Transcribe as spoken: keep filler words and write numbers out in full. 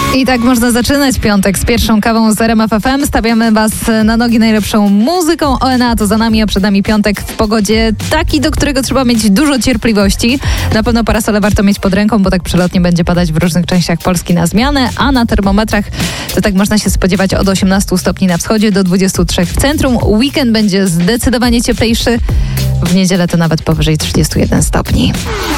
I tak można zaczynać piątek z pierwszą kawą z R M F F M. Stawiamy Was na nogi najlepszą muzyką. O N A to za nami, a przed nami piątek w pogodzie taki, do którego trzeba mieć dużo cierpliwości. Na pewno parasole warto mieć pod ręką, bo tak przelotnie będzie padać w różnych częściach Polski na zmianę, a na termometrach to tak można się spodziewać od osiemnastu stopni na wschodzie do dwudziestu trzech w centrum. Weekend będzie zdecydowanie cieplejszy. W niedzielę to nawet powyżej trzydziestu jeden stopni.